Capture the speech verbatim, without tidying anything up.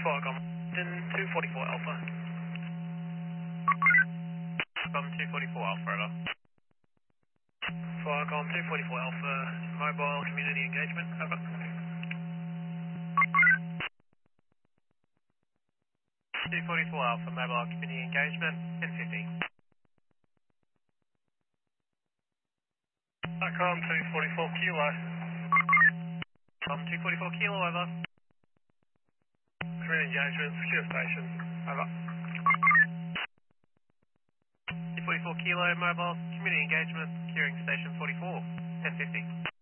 Farcom, two forty-four Alpha. From two forty-four Alpha, over. Farcom, two forty-four Alpha, mobile community engagement, over. two forty-four Alpha, mobile community engagement, ten fifty. Farcom, two forty-four Kilo. From two forty-four Kilo, over. Community engagement, secure station, over. two forty-four Kilo, mobile community engagement, securing station forty-four, ten fifty.